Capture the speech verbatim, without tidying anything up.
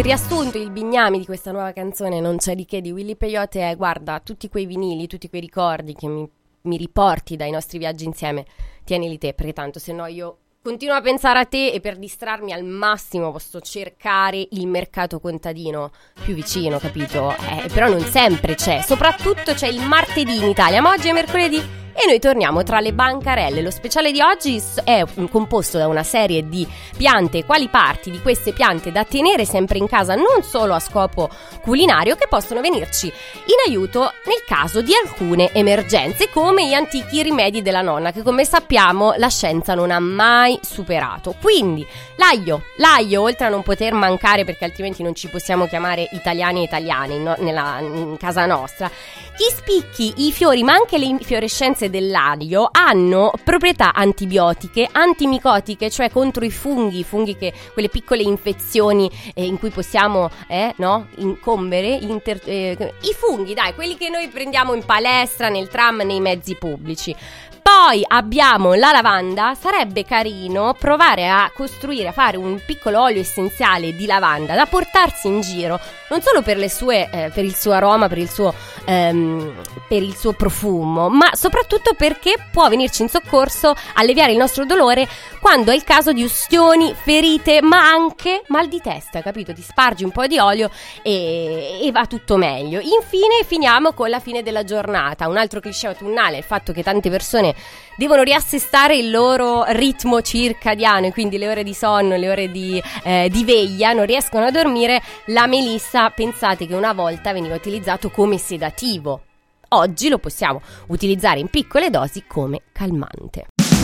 riassunto, il bignami di questa nuova canzone Non c'è di che di Willy Peyote è: guarda, tutti quei vinili, tutti quei ricordi che mi, mi riporti dai nostri viaggi insieme, tienili te, perché tanto se no io continuo a pensare a te e per distrarmi al massimo posso cercare il mercato contadino più vicino, capito? Eh, però non sempre c'è, soprattutto c'è il martedì in Italia, ma oggi è mercoledì e noi torniamo tra le bancarelle. Lo speciale di oggi è composto da una serie di piante e quali parti di queste piante da tenere sempre in casa, non solo a scopo culinario, che possono venirci in aiuto nel caso di alcune emergenze, come gli antichi rimedi della nonna, che come sappiamo la scienza non ha mai superato. Quindi l'aglio, l'aglio oltre a non poter mancare, perché altrimenti non ci possiamo chiamare italiani e italiani no, nella, in casa nostra, gli spicchi, i fiori, ma anche le infiorescenze dell'aglio hanno proprietà antibiotiche, antimicotiche, cioè contro i funghi, funghi che quelle piccole infezioni eh, in cui possiamo eh, no, incombere, inter, eh, i funghi, dai, quelli che noi prendiamo in palestra, nel tram, nei mezzi pubblici. Poi abbiamo la lavanda. Sarebbe carino provare a costruire, a fare un piccolo olio essenziale di lavanda da portarsi in giro, non solo per le sue, eh, per il suo aroma, per il suo, ehm, per il suo profumo, ma soprattutto perché può venirci in soccorso, alleviare il nostro dolore quando è il caso di ustioni, ferite, ma anche mal di testa, capito? Ti spargi un po' di olio e, e va tutto meglio. Infine finiamo con la fine della giornata. Un altro cliché autunnale è il fatto che tante persone devono riassestare il loro ritmo circadiano e quindi le ore di sonno, le ore di, eh, di veglia, non riescono a dormire. La melissa, pensate che una volta veniva utilizzato come sedativo, oggi lo possiamo utilizzare in piccole dosi come calmante.